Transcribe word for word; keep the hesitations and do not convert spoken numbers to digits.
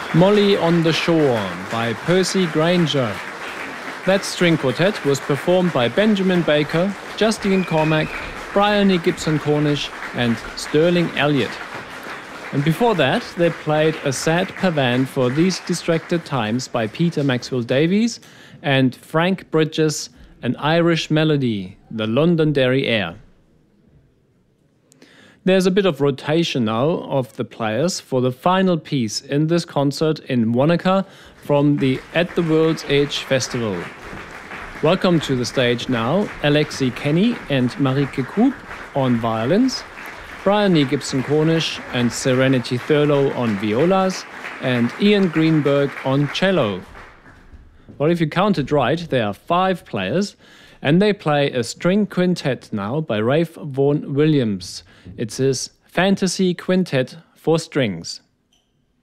Molly on the Shore by Percy Grainger. That string quartet was performed by Benjamin Baker, Justine Cormack, Bryony Gibson Cornish and Sterling Elliott. And before that, they played A Sad Pavane for These Distracted Times by Peter Maxwell Davies and Frank Bridges, An Irish Melody, the Londonderry Air. There's a bit of rotation now of the players for the final piece in this concert in Wanaka from the At the World's Edge Festival. Welcome to the stage now Alexi Kenny and Marieke Koop on violins, Bryony Gibson Cornish and Serenity Thurlow on violas, and Ian Greenberg on cello. Well, if you counted right, there are five players, and they play a string quintet now by Ralph Vaughan Williams. It's his Fantasy Quintet for Strings.